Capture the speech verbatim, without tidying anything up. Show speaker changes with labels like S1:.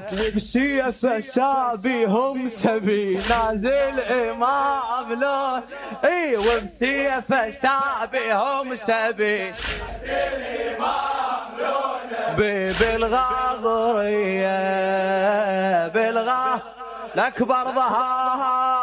S1: وبسيف سابيهم سبي نازل امام لون اي وبسيف سابيهم سبي بالغاغرية بالغا الأكبر ظهر